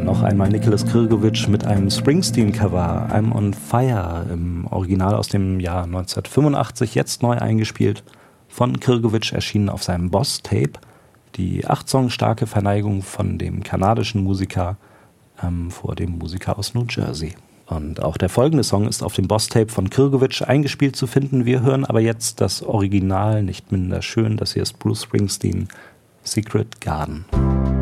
noch einmal Nicholas Krgovich mit einem Springsteen-Cover, I'm on Fire, im Original aus dem Jahr 1985, jetzt neu eingespielt, von Krgovich erschienen auf seinem Boss-Tape, die 8 Song starke Verneigung von dem kanadischen Musiker vor dem Musiker aus New Jersey. Und auch der folgende Song ist auf dem Boss-Tape von Krgovich eingespielt zu finden. Wir hören aber jetzt das Original, nicht minder schön. Das hier ist Bruce Springsteen, Secret Garden.